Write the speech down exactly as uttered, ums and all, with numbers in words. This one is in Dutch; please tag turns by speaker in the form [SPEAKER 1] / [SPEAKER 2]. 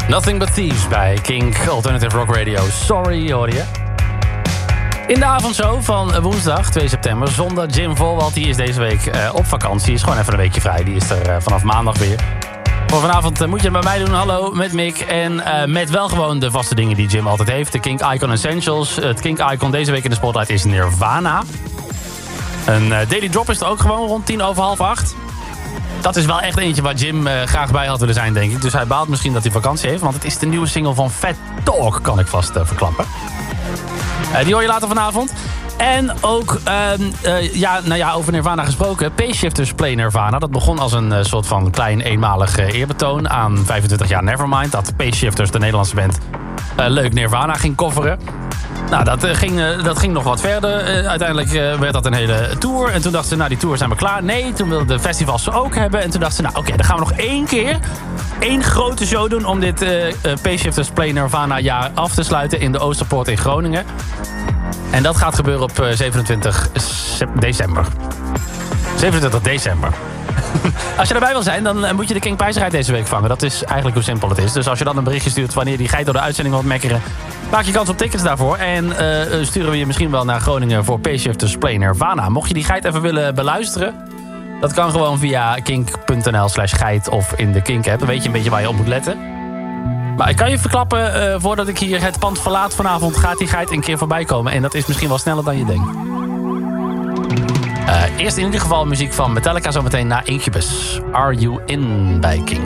[SPEAKER 1] Nothing But Thieves bij Kink Alternative Rock Radio. Sorry, hoor je. In de avondshow van woensdag twee september. Zonder Jim Volwald, die is deze week uh, op vakantie. Is gewoon even een weekje vrij. Die is er uh, vanaf maandag weer. Voor vanavond uh, moet je het bij mij doen. Hallo, met Mick. En uh, met wel gewoon de vaste dingen die Jim altijd heeft. De Kink Icon Essentials. Het Kink Icon deze week in de spotlight is Nirvana. Een uh, Daily Drop is er ook gewoon rond tien over half acht. Dat is wel echt eentje waar Jim uh, graag bij had willen zijn, denk ik. Dus hij baalt misschien dat hij vakantie heeft. Want het is de nieuwe single van Fat Talk, kan ik vast uh, verklappen. Uh, die hoor je later vanavond. En ook, uh, uh, ja, nou ja, over Nirvana gesproken. Payshifters Play Nirvana. Dat begon als een uh, soort van klein eenmalig uh, eerbetoon aan vijfentwintig jaar Nevermind. Dat Payshifters, de Nederlandse band, uh, leuk Nirvana ging coveren. Nou, dat, uh, ging, uh, dat ging nog wat verder. Uh, uiteindelijk uh, werd dat een hele tour. En toen dachten ze, nou, die tour zijn we klaar. Nee, toen wilden de festivals ze ook hebben. En toen dachten ze, nou, oké, okay, dan gaan we nog één keer... één grote show doen om dit uh, uh, Payshifters Play Nirvana jaar af te sluiten in de Oosterpoort in Groningen. En dat gaat gebeuren op uh, zevenentwintig december. zevenentwintig december. Als je erbij wil zijn, dan uh, moet je de Kink Pijzerheid deze week vangen. Dat is eigenlijk hoe simpel het is. Dus als je dan een berichtje stuurt wanneer die geit door de uitzending wilt mekkeren, maak je kans op tickets daarvoor. En uh, sturen we je misschien wel naar Groningen voor Payshifters Play Nirvana. Mocht je die geit even willen beluisteren, dat kan gewoon via kink.nl slash geit of in de Kink app. Dan weet je een beetje waar je op moet letten. Maar ik kan je verklappen, uh, voordat ik hier het pand verlaat vanavond, gaat die geit een keer voorbij komen. En dat is misschien wel sneller dan je denkt. Uh, eerst in ieder geval muziek van Metallica, zometeen na Incubus. Are You In bij Kink.